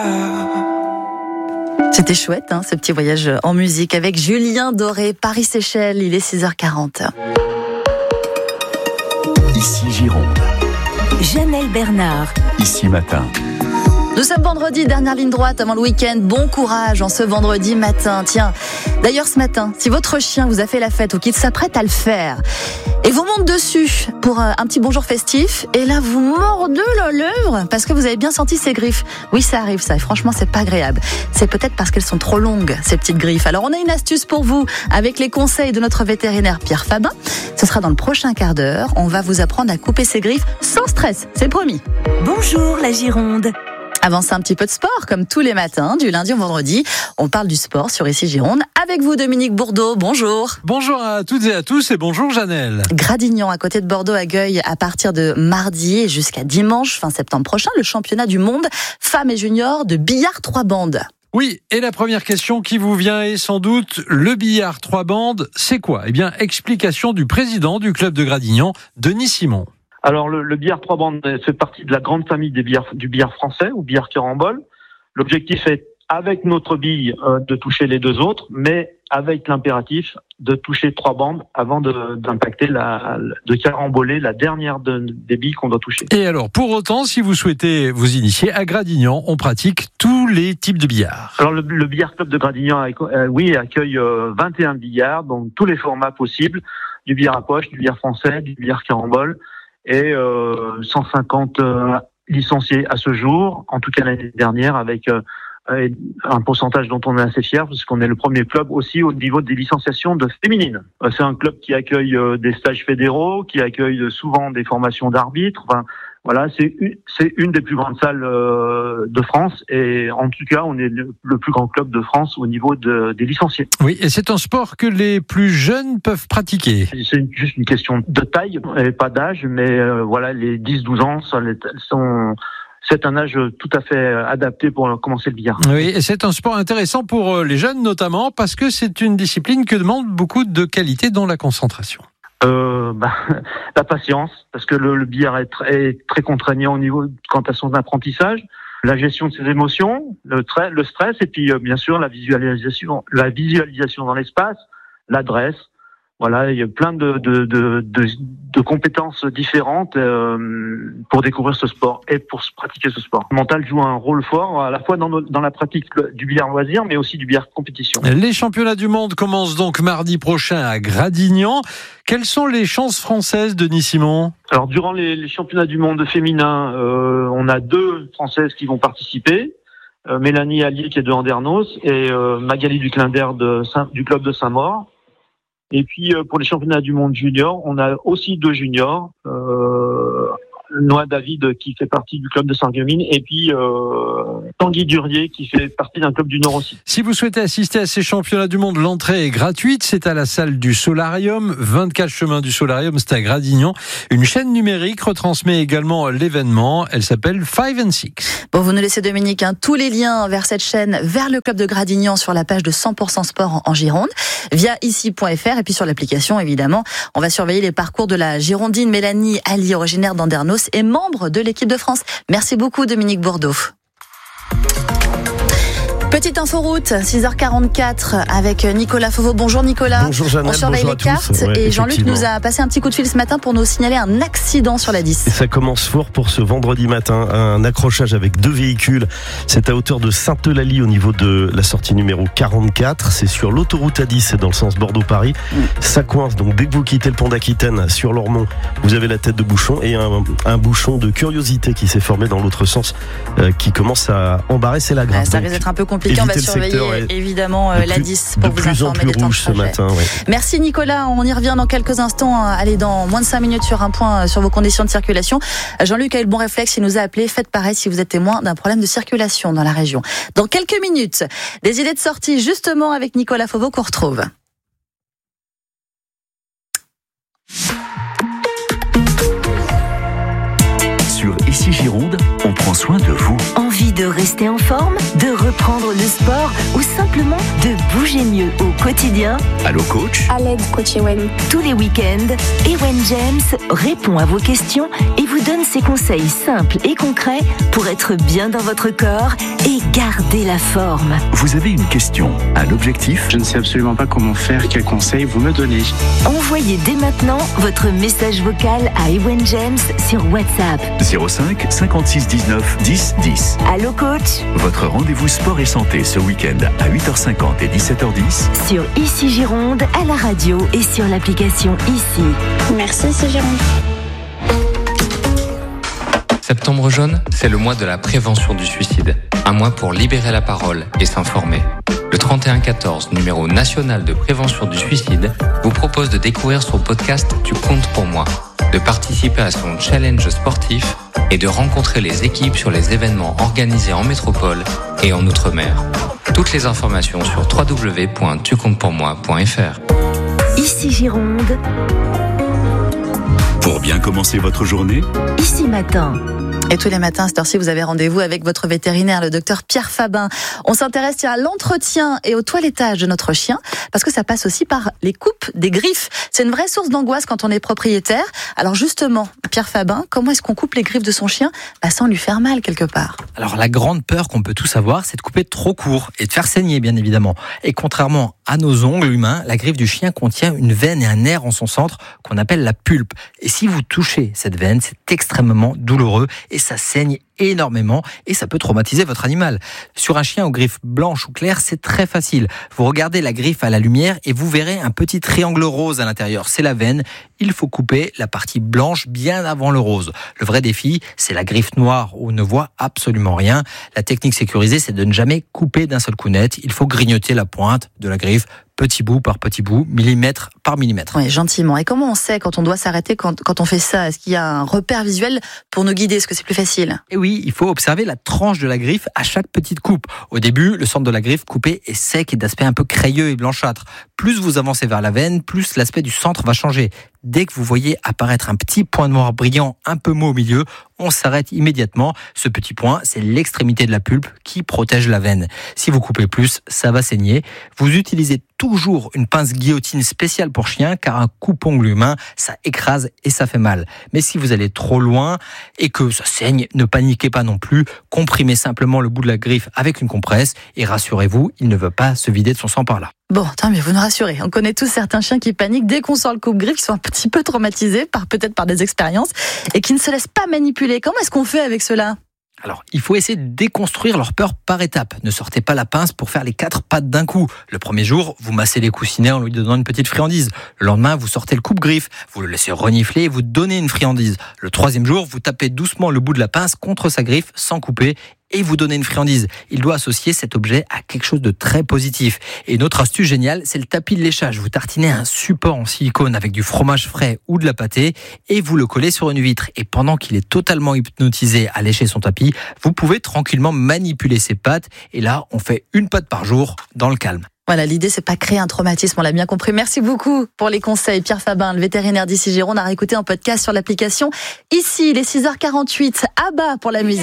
C'était chouette, ce petit voyage en musique avec Julien Doré, Paris-Séchelles, il est 6h40. Ici Gironde. Janelle Bernard. Ici Matin. Nous sommes vendredi, dernière ligne droite avant le week-end. Bon courage en ce vendredi matin. Tiens, d'ailleurs ce matin, si votre chien vous a fait la fête ou qu'il s'apprête à le faire et vous monte dessus pour un petit bonjour festif, et là vous mordez la lèvre parce que vous avez bien senti ses griffes. Oui, ça arrive ça, et franchement c'est pas agréable. C'est peut-être parce qu'elles sont trop longues, ces petites griffes. Alors on a une astuce pour vous avec les conseils de notre vétérinaire Pierre Fabin. Ce sera dans le prochain quart d'heure. On va vous apprendre à couper ses griffes sans stress, c'est promis. Bonjour la Gironde. Avancez un petit peu de sport, comme tous les matins, du lundi au vendredi. On parle du sport sur Ici Gironde. Avec vous, Dominique Bourdeau, bonjour. Bonjour à toutes et à tous et bonjour Janelle. Gradignan, à côté de Bordeaux, accueille à partir de mardi et jusqu'à dimanche, fin septembre prochain, le championnat du monde femmes et juniors de billard 3 bandes. Oui, et la première question qui vous vient est sans doute, le billard 3 bandes, c'est quoi ? Eh bien, explication du président du club de Gradignan, Denis Simon. Alors le billard 3 bandes fait partie de la grande famille du billard français ou billard carambole. L'objectif est, avec notre bille, de toucher les deux autres, mais avec l'impératif de toucher 3 bandes avant d'impacter de caramboler la dernière des billes qu'on doit toucher. Et alors, pour autant, si vous souhaitez vous initier, à Gradignan, on pratique tous les types de billard. Alors le billard club de Gradignan, accueille 21 billards, donc tous les formats possibles, du billard à poche, du billard français, du billard carambole, et 150 licenciés à ce jour, en tout cas l'année dernière, avec un pourcentage dont on est assez fier, parce qu'on est le premier club aussi au niveau des licenciations de féminines. C'est un club qui accueille des stages fédéraux, qui accueille souvent des formations d'arbitres. Enfin, voilà, c'est une des plus grandes salles de France, et en tout cas, on est le plus grand club de France au niveau des licenciés. Oui, et c'est un sport que les plus jeunes peuvent pratiquer. C'est juste une question de taille et pas d'âge, mais voilà, les 10-12 ans, c'est un âge tout à fait adapté pour commencer le billard. Oui, et c'est un sport intéressant pour les jeunes notamment, parce que c'est une discipline qui demande beaucoup de qualité, dont la concentration. La patience, parce que le billard est très contraignant au niveau quant à son apprentissage, la gestion de ses émotions, le stress, et puis bien sûr la visualisation dans l'espace, l'adresse. Voilà, il y a plein de compétences différentes pour découvrir ce sport et pour pratiquer ce sport. Le mental joue un rôle fort à la fois dans la pratique du billard loisir, mais aussi du billard compétition. Les championnats du monde commencent donc mardi prochain à Gradignan. Quelles sont les chances françaises, Denis Simon ? Alors, durant les championnats du monde féminin, on a 2 Françaises qui vont participer. Mélanie Allier, qui est de Andernos, et Magali Duclinder du club de Saint-Maur. Et puis pour les championnats du monde junior, on a aussi 2 juniors, Noah David qui fait partie du club de Sarreguemines, et puis Tanguy Durier qui fait partie d'un club du Nord aussi. Si vous souhaitez assister à ces championnats du monde, l'entrée est gratuite, c'est à la salle du Solarium, 24 chemin du Solarium, c'est à Gradignan. Une chaîne numérique retransmet également l'événement, elle s'appelle 5 and 6. Bon, vous nous laissez Dominique, tous les liens vers cette chaîne, vers le club de Gradignan sur la page de 100% Sport en Gironde, via ici.fr, et puis sur l'application évidemment. On va surveiller les parcours de la Girondine Mélanie Ali, originaire d'Andernos et membre de l'équipe de France. Merci beaucoup Dominique Bourdeau. Petite inforoute, 6h44 avec Nicolas Fauveau. Bonjour Nicolas. Bonjour Janelle, on surveille bonjour les cartes et Jean-Luc nous a passé un petit coup de fil ce matin pour nous signaler un accident sur la 10. Et ça commence fort pour ce vendredi matin. Un accrochage avec 2 véhicules. C'est à hauteur de Sainte-Eulalie au niveau de la sortie numéro 44. C'est sur l'autoroute A10 dans le sens Bordeaux-Paris. Ça coince, donc dès que vous quittez le pont d'Aquitaine sur l'Ormont, vous avez la tête de bouchon et un bouchon de curiosité qui s'est formé dans l'autre sens qui commence à embarrer, c'est la grave. Ça risque d'être un peu compliqué. On va surveiller évidemment la 10 pour vous informer des temps de trajet. Matin, ouais. Merci Nicolas, on y revient dans quelques instants. Allez, dans moins de 5 minutes sur un point sur vos conditions de circulation. Jean-Luc a eu le bon réflexe, il nous a appelé. Faites pareil si vous êtes témoin d'un problème de circulation dans la région. Dans quelques minutes, des idées de sortie justement avec Nicolas Fauveau qu'on retrouve. Sur Ici Gironde, on prend soin de vous. Envie de de rester en forme, de reprendre le sport ou simplement de bouger mieux au quotidien? Allô coach? À l'aide, coach Ewen. Tous les week-ends, Ewen James répond à vos questions et vous donne ses conseils simples et concrets pour être bien dans votre corps et garder la forme. Vous avez une question, un objectif? Je ne sais absolument pas comment faire, quels conseils vous me donnez. Envoyez dès maintenant votre message vocal à Ewen James sur WhatsApp. 05 56 19 10 10. Allô coach? Votre rendez-vous sport et santé ce week-end à 8h50 et 17h10. Sur Ici Gironde, à la radio et sur l'application Ici. Merci, c'est Gironde. Septembre jaune, c'est le mois de la prévention du suicide. Un mois pour libérer la parole et s'informer. Le 3114, numéro national de prévention du suicide, vous propose de découvrir son podcast Tu comptes pour moi, de participer à son challenge sportif et de rencontrer les équipes sur les événements organisés en métropole et en Outre-mer. Toutes les informations sur www.tucomptepourmoi.fr. Ici Gironde, Pour bien commencer votre journée, Ici Matin. Et tous les matins, à cette heure-ci, vous avez rendez-vous avec votre vétérinaire, le docteur Pierre Fabin. On s'intéresse à l'entretien et au toilettage de notre chien, parce que ça passe aussi par les coupes des griffes. C'est une vraie source d'angoisse quand on est propriétaire. Alors justement, Pierre Fabin, comment est-ce qu'on coupe les griffes de son chien sans lui faire mal quelque part? Alors la grande peur qu'on peut tous avoir, c'est de couper trop court et de faire saigner, bien évidemment. Et contrairement à nos ongles humains, la griffe du chien contient une veine et un nerf en son centre qu'on appelle la pulpe. Et si vous touchez cette veine, c'est extrêmement douloureux et ça saigne énormément et ça peut traumatiser votre animal. Sur un chien aux griffes blanches ou claires, c'est très facile. Vous regardez la griffe à la lumière et vous verrez un petit triangle rose à l'intérieur. C'est la veine. Il faut couper la partie blanche bien avant le rose. Le vrai défi, c'est la griffe noire où on ne voit absolument rien. La technique sécurisée, c'est de ne jamais couper d'un seul coup net. Il faut grignoter la pointe de la griffe, petit bout par petit bout, millimètre par millimètre. Oui, gentiment. Et comment on sait quand on doit s'arrêter quand on fait ça? Est-ce qu'il y a un repère visuel pour nous guider? Est-ce que c'est plus facile? Et oui, il faut observer la tranche de la griffe à chaque petite coupe. Au début, le centre de la griffe coupée est sec et d'aspect un peu crayeux et blanchâtre. Plus vous avancez vers la veine, plus l'aspect du centre va changer. Dès que vous voyez apparaître un petit point noir brillant un peu mou au milieu, on s'arrête immédiatement. Ce petit point, c'est l'extrémité de la pulpe qui protège la veine. Si vous coupez plus, ça va saigner. Vous utilisez toujours une pince guillotine spéciale pour chien, car un coupe-ongle humain, ça écrase et ça fait mal. Mais si vous allez trop loin et que ça saigne, ne paniquez pas non plus. Comprimez simplement le bout de la griffe avec une compresse et rassurez-vous, il ne veut pas se vider de son sang par là. Bon, mais vous nous rassurez. On connaît tous certains chiens qui paniquent dès qu'on sort le coupe-griffe, qui sont un petit peu traumatisés, peut-être par des expériences, et qui ne se laissent pas manipuler. Comment est-ce qu'on fait avec cela? Alors, il faut essayer de déconstruire leur peur par étapes. Ne sortez pas la pince pour faire les 4 pattes d'un coup. Le premier jour, vous massez les coussinets en lui donnant une petite friandise. Le lendemain, vous sortez le coupe-griffe, vous le laissez renifler et vous donnez une friandise. Le troisième jour, vous tapez doucement le bout de la pince contre sa griffe sans couper et vous donnez une friandise. Il doit associer cet objet à quelque chose de très positif. Et une autre astuce géniale, c'est le tapis de léchage. Vous tartinez un support en silicone avec du fromage frais ou de la pâtée et vous le collez sur une vitre. Et pendant qu'il est totalement hypnotisé à lécher son tapis, vous pouvez tranquillement manipuler ses pattes. Et là, on fait une patte par jour dans le calme. Voilà, l'idée, c'est pas créer un traumatisme, on l'a bien compris. Merci beaucoup pour les conseils. Pierre Fabin, le vétérinaire d'Ici Gironde, a réécouté en podcast sur l'application Ici, il est 6h48. À bas pour la musique.